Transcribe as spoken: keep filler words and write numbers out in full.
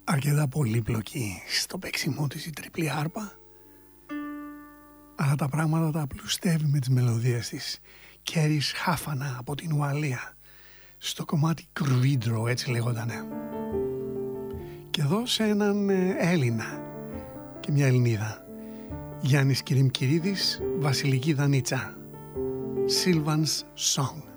αρκετά πολύπλοκη στο παίξιμό της η τριπλή άρπα, αλλά τα πράγματα τα απλουστεύει με τις μελωδίες της. Κέρις Χάφανα από την Ουαλία, στο κομμάτι Κρουίντρο, έτσι λέγοντανε. Και εδώ σε έναν Έλληνα και μια Ελληνίδα, Γιάννης Κυριμκυρίδης, Βασιλική Δανίτσα, Sylvan's Song.